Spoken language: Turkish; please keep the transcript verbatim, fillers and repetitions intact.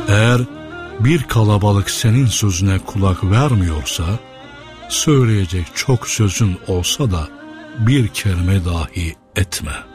Eğer bir kalabalık senin sözüne kulak vermiyorsa, söyleyecek çok sözün olsa da bir kelime dahi etme.